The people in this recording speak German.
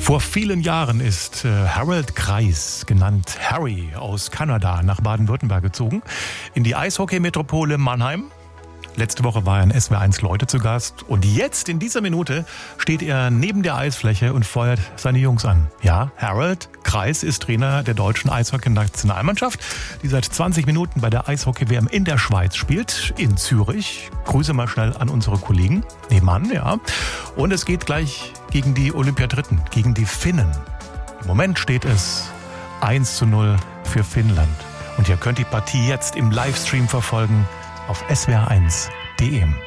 Vor vielen Jahren ist Harold Kreis, genannt Harry, aus Kanada nach Baden-Württemberg gezogen, in die Eishockey-Metropole Mannheim. Letzte Woche war er in SWR1 Leute zu Gast und jetzt in dieser Minute steht er neben der Eisfläche und feuert seine Jungs an. Ja, Harold Kreis ist Trainer der deutschen Eishockey-Nationalmannschaft, die seit 20 Minuten bei der Eishockey-WM in der Schweiz spielt, in Zürich. Grüße mal schnell an unsere Kollegen nebenan, ja. Und es geht gleich gegen die Olympiadritten, gegen die Finnen. Im Moment steht es 1:0 für Finnland. Und ihr könnt die Partie jetzt im Livestream verfolgen auf swr1.de.